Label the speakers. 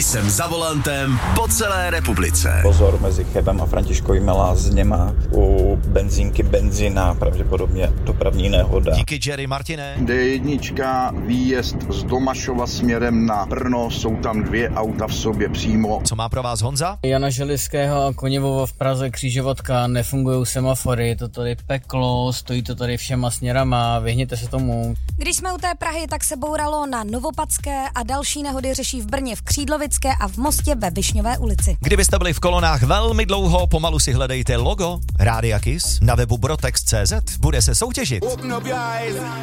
Speaker 1: Jsem za volantem po celé republice.
Speaker 2: Pozor mezi Chebem a Františkovými Lázněma u benzínky benzina, pravděpodobně dopravní nehoda.
Speaker 3: Díky Jerry Martine.
Speaker 4: D1, výjezd z Domašova směrem na Brno, jsou tam 2 auta v sobě přímo.
Speaker 3: Co má pro vás Honza?
Speaker 5: Jana Želivského a Koněvovo v Praze křižovatka, nefungují semafory, je to tady peklo, stojí to tady všema směrama, vyhněte se tomu.
Speaker 6: Když jsme u té Prahy, tak se bouralo na Novopadské a další nehody řeší v Brně v Křídlovické a v Mostě ve Višňové ulici.
Speaker 3: Kdybyste byli v kolonách velmi dlouho, pomalu si hledejte logo Rádia Kiss na webu brotex.cz. Bude se soutěžit.